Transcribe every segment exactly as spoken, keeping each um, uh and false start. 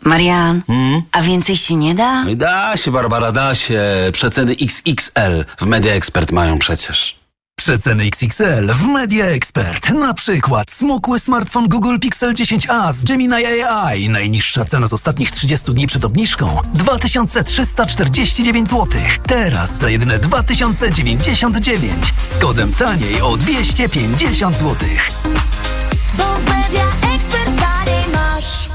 Marian, Hmm? a więcej się nie da? Da się, Barbara, da się. Przeceny X X L w Media Expert mają przecież. Przeceny X X L w Media Expert. Na przykład smukły smartfon Google Pixel dziesięć a z Gemini A I. Najniższa cena z ostatnich trzydziestu dni przed obniżką dwa tysiące trzysta czterdzieści dziewięć złotych. Teraz za jedyne dwa tysiące dziewięćdziesiąt dziewięć. Z kodem taniej o dwieście pięćdziesiąt złotych. Bo w Media Expert taniej masz.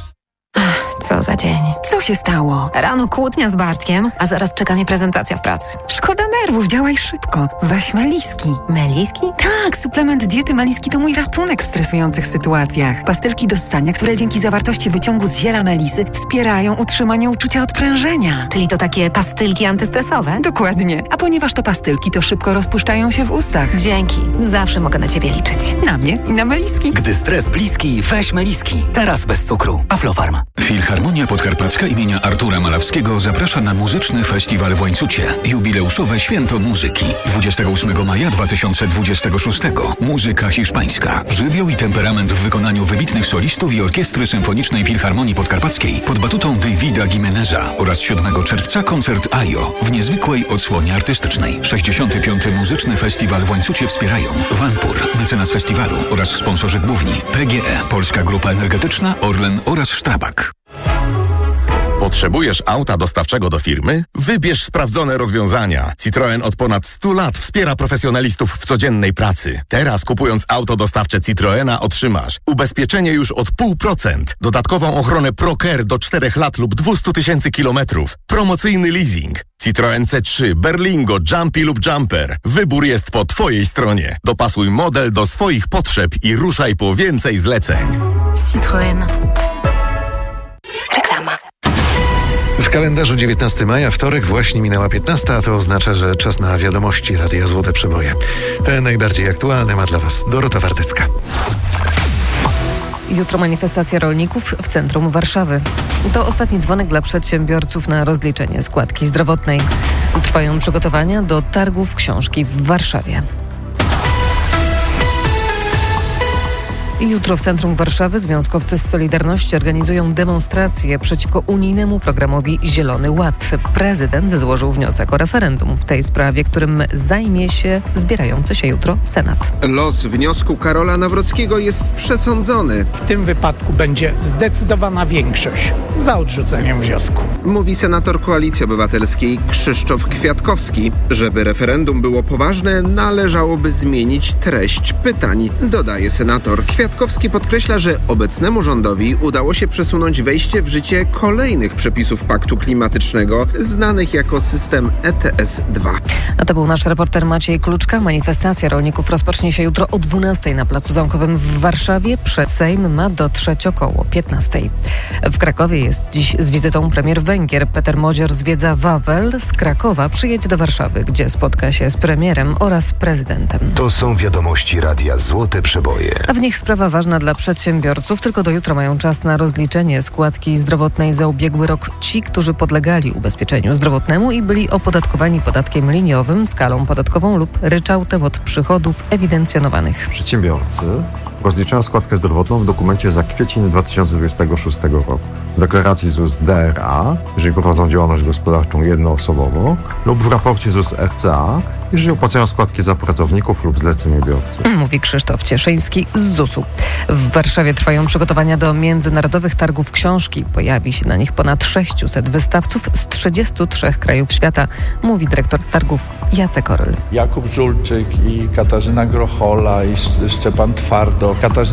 Co za dzień. Co się stało? Rano kłótnia z Bartkiem, a zaraz czeka mnie prezentacja w pracy. Szkoda nerwów, działaj szybko. Weź Meliski. Meliski? Tak, suplement diety Meliski to mój ratunek w stresujących sytuacjach. Pastylki do ssania, które dzięki zawartości wyciągu z ziela melisy wspierają utrzymanie uczucia odprężenia. Czyli to takie pastylki antystresowe? Dokładnie. A ponieważ to pastylki, to szybko rozpuszczają się w ustach. Dzięki. Zawsze mogę na ciebie liczyć. Na mnie i na Meliski. Gdy stres bliski, weź Meliski. Teraz bez cukru. Aflofarm. Filharmonia Podkarpacka imienia Artura Malawskiego zaprasza na muzyczny festiwal w Łańcucie. Jubileuszowe Święto Muzyki. dwudziestego ósmego maja dwa tysiące dwudziestego szóstego. Muzyka hiszpańska. Żywioł i temperament w wykonaniu wybitnych solistów i Orkiestry Symfonicznej Filharmonii Podkarpackiej pod batutą Davida Gimeneza oraz siódmego czerwca koncert Ajo w niezwykłej odsłonie artystycznej. sześćdziesiąty piąty Muzyczny Festiwal w Łańcucie wspierają Wanpur, mecenas festiwalu oraz sponsorzy główni P G E, Polska Grupa Energetyczna, Orlen oraz Strabag. Potrzebujesz auta dostawczego do firmy? Wybierz sprawdzone rozwiązania. Citroen od ponad stu lat wspiera profesjonalistów w codziennej pracy. Teraz kupując auto dostawcze Citroena otrzymasz ubezpieczenie już od pół procent, dodatkową ochronę ProCare do czterech lat lub dwieście tysięcy kilometrów, promocyjny leasing. Citroen C trzy, Berlingo, Jumpy lub Jumper. Wybór jest po Twojej stronie. Dopasuj model do swoich potrzeb i ruszaj po więcej zleceń. Citroen. Reklama. W kalendarzu dziewiętnastego maja, wtorek, właśnie minęła piętnasta, a to oznacza, że czas na wiadomości Radia Złote Przeboje. Te najbardziej aktualne ma dla Was Dorota Wardycka. Jutro manifestacja rolników w centrum Warszawy. To ostatni dzwonek dla przedsiębiorców na rozliczenie składki zdrowotnej. Trwają przygotowania do targów książki w Warszawie. Jutro w centrum Warszawy związkowcy z Solidarności organizują demonstrację przeciwko unijnemu programowi Zielony Ład. Prezydent złożył wniosek o referendum w tej sprawie, którym zajmie się zbierający się jutro Senat. Los wniosku Karola Nawrockiego jest przesądzony. W tym wypadku będzie zdecydowana większość za odrzuceniem wniosku. Mówi senator Koalicji Obywatelskiej Krzysztof Kwiatkowski. Żeby referendum było poważne, należałoby zmienić treść pytań, dodaje senator Kwiatkowski. Kwiatkowski podkreśla, że obecnemu rządowi udało się przesunąć wejście w życie kolejnych przepisów paktu klimatycznego, znanych jako system E T S dwa. A to był nasz reporter Maciej Kluczka. Manifestacja rolników rozpocznie się jutro o dwunastej na Placu Zamkowym w Warszawie. Przed Sejm ma dotrzeć około piętnastej. W Krakowie jest dziś z wizytą premier Węgier. Peter Modzior zwiedza Wawel. Z Krakowa przyjedzie do Warszawy, gdzie spotka się z premierem oraz prezydentem. To są wiadomości Radia Złote Przeboje. A w nich sprawa ważna dla przedsiębiorców. Tylko do jutra mają czas na rozliczenie składki zdrowotnej za ubiegły rok ci, którzy podlegali ubezpieczeniu zdrowotnemu i byli opodatkowani podatkiem liniowym, skalą podatkową lub ryczałtem od przychodów ewidencjonowanych. Przedsiębiorcy rozliczają składkę zdrowotną w dokumencie za kwiecień dwa tysiące dwudziestego szóstego roku. W deklaracji Z U S D R A, jeżeli prowadzą działalność gospodarczą jednoosobową, lub w raporcie Z U S R C A, jeżeli opłacają składki za pracowników lub zleceniobiorców. Mówi Krzysztof Cieszyński z Z U S u. W Warszawie trwają przygotowania do międzynarodowych targów książki. Pojawi się na nich ponad sześciuset wystawców z trzydziestu trzech krajów świata, mówi dyrektor targów Jacek Oryl. Jakub Żulczyk i Katarzyna Grochola i Szczepan Twardo. Katarzyna